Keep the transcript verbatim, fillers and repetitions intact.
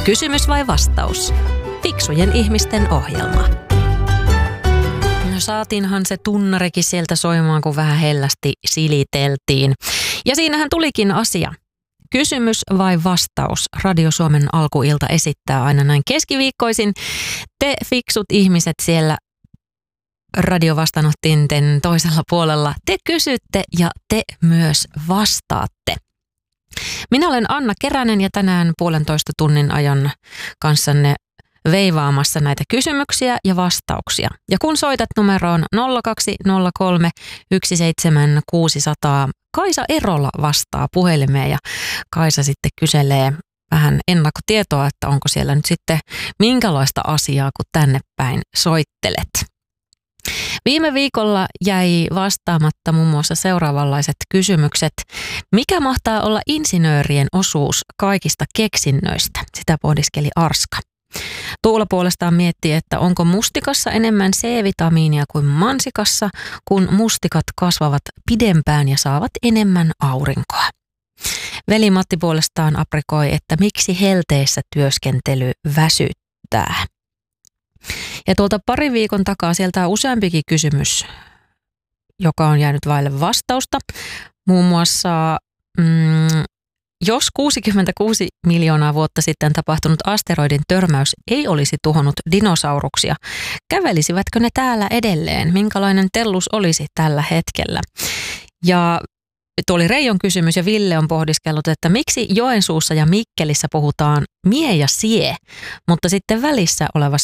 Kysymys vai vastaus? Fiksujen ihmisten ohjelma. No saatiinhan se tunnarikin sieltä soimaan, kun vähän hellästi siliteltiin. Ja siinähän tulikin asia. Kysymys vai vastaus? Radio Suomen alkuilta esittää aina näin keskiviikkoisin. Te fiksut ihmiset siellä radiovastaanottinten toisella puolella. Te kysytte ja te myös vastaatte. Minä olen Anna Keränen ja tänään puolentoista tunnin ajan kanssanne veivaamassa näitä kysymyksiä ja vastauksia. Ja kun soitat numeroon nolla kaksi nolla kolme yksi seitsemän kuusi nolla nolla, Kaisa Erola vastaa puhelimeen ja Kaisa sitten kyselee vähän ennakkotietoa, että onko siellä nyt sitten minkälaista asiaa, kun tänne päin soittelet. Viime viikolla jäi vastaamatta muun muassa seuraavanlaiset kysymykset. Mikä mahtaa olla insinöörien osuus kaikista keksinnöistä? Sitä pohdiskeli Arska. Tuula puolestaan miettii, että onko mustikassa enemmän C-vitamiinia kuin mansikassa, kun mustikat kasvavat pidempään ja saavat enemmän aurinkoa. Veli Matti puolestaan aprikoi, että miksi helteessä työskentely väsyttää. Ja tuolta pari viikon takaa sieltä on useampikin kysymys, joka on jäänyt vaille vastausta. Muun muassa, mm, jos kuusikymmentäkuusi miljoonaa vuotta sitten tapahtunut asteroidin törmäys ei olisi tuhonnut dinosauruksia, kävelisivätkö ne täällä edelleen? Minkälainen tellus olisi tällä hetkellä? Ja tuo oli Reijon kysymys ja Ville on pohdiskellut, että miksi Joensuussa ja Mikkelissä puhutaan mie ja sie, mutta sitten välissä olevassa